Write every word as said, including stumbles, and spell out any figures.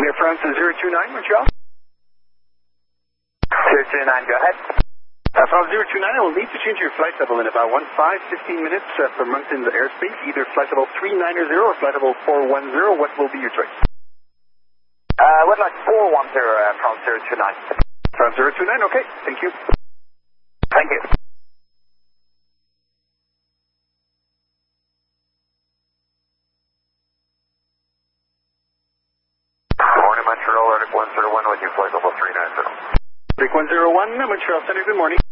Air France zero two nine, Montreal. zero two nine, go ahead. Uh, France zero two nine, I will need to change your flight level in about one five, fifteen minutes uh, for Moncton's airspace, either flight level three ninety or flight level four one zero. What will be your choice? Uh, would like four one zero, uh, France zero two nine. France zero two nine, okay, thank you. Thank you. Morning, Montreal, Arctic one zero one with you, flight level three ninety. Arctic one zero one, Montreal Center, good morning.